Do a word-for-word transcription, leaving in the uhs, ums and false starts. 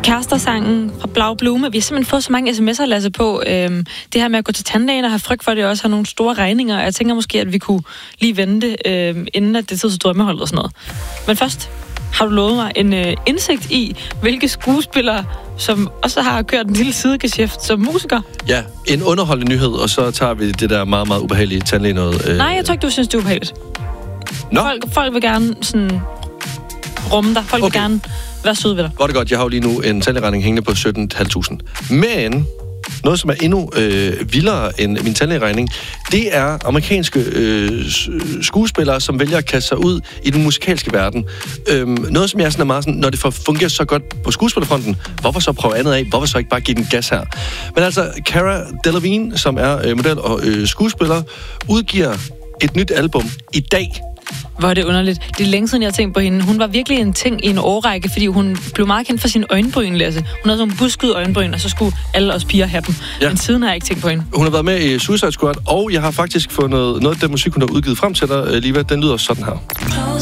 Kærester-sangen fra Blau Blume. Vi har simpelthen fået så mange sms'er, Lasse, på øhm, det her med at gå til tandlægen og have frygt for, at det også har nogle store regninger. Jeg tænker måske, at vi kunne lige vente, øhm, inden at det tid til drømmeholdet og sådan noget. Men først har du lovet mig en øh, indsigt i, hvilke skuespillere, som også har kørt en lille sidegeschæft som musiker. Ja, en underholdende nyhed, og så tager vi det der meget, meget ubehagelige tandlæge noget. Øh... Nej, jeg tror ikke, du synes, det er ubehageligt. Nå? Folk, folk vil gerne sådan rumme dig. Folk okay. vil gerne være søde ved dig. Godt det godt. Jeg har jo lige nu en tandlægeregning hængende på sytten tusind fem hundrede. Men noget, som er endnu øh, vildere end min tandlægeregning, det er amerikanske øh, skuespillere, som vælger at kaste sig ud i den musikalske verden. Øhm, noget, som jeg er sådan er meget sådan, når det fungerer så godt på skuespillerfronten, hvorfor så prøve andet af? Hvorfor så ikke bare give den gas her? Men altså, Cara Delevingne, som er øh, model og øh, skuespiller, udgiver et nyt album i dag. Hvor er det underligt. Det er længe siden, jeg har tænkt på hende. Hun var virkelig en ting i en årrække, fordi hun blev meget kendt for sine øjenbryn, Lasse. Hun havde sådan nogle buskede øjenbryn, og så skulle alle os piger have dem. Ja. Men siden har jeg ikke tænkt på hende. Hun har været med i Suicide Squad, og jeg har faktisk fundet noget af den musik, hun har udgivet frem til dig, Liva. Den lyder sådan her.